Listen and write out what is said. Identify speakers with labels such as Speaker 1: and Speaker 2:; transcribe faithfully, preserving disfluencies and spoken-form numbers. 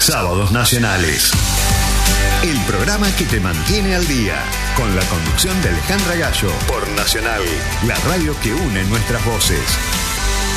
Speaker 1: Sábados Nacionales. El programa que te mantiene al día, con la conducción de Alejandra Gallo, por Nacional, la radio que une nuestras voces.